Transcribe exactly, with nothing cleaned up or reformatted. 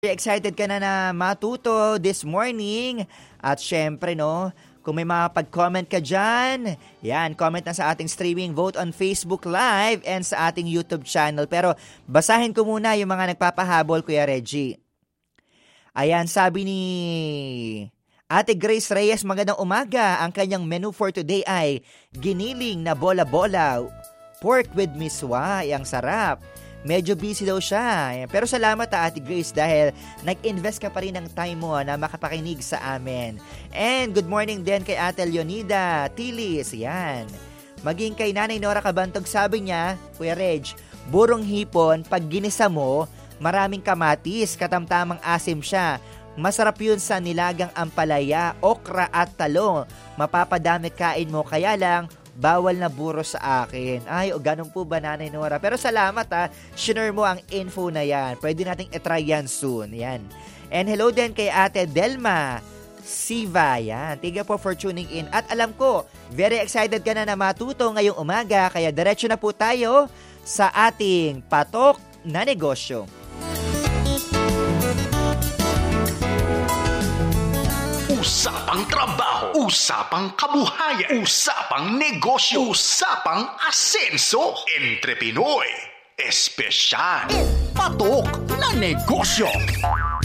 Excited ka na na matuto this morning? At syempre, no, kung may mga pag-comment ka dyan, yan, comment na sa ating streaming, vote on Facebook Live and sa ating YouTube channel. Pero basahin ko muna yung mga nagpapahabol, Kuya Reggie. Ayan, sabi ni Ate Grace Reyes, magandang umaga. Ang kanyang menu for today ay giniling na bola-bola, pork with miswa. Ang sarap. Medyo busy daw siya. Pero salamat ha, Ate Grace, dahil nag-invest ka pa rin ng time mo na makapakinig sa amin. And good morning din kay Ate Leonida Tilis. Yan. Maging kay Nanay Nora Kabantog, sabi niya, Kuya Reg, burong hipon, pag ginisa mo, maraming kamatis, katamtamang asim siya. Masarap yun sa nilagang ampalaya, okra at talong. Mapapadami kain mo, kaya lang, bawal na buro sa akin. Ay, o ganun po ba, Nanay Nora? Pero salamat ha, shinare mo ang info na yan. Pwede nating itry yan soon. Yan. And hello din kay Ate Delma Siva. Yan. Thank you po for tuning in. At alam ko, very excited ka na na matuto ngayong umaga. Kaya diretso na po tayo sa ating patok na negosyo. Usapang trabaho, usapang kabuhayan, usapang negosyo, usapang asenso, entre Pinoy, espesyal, patok na negosyo.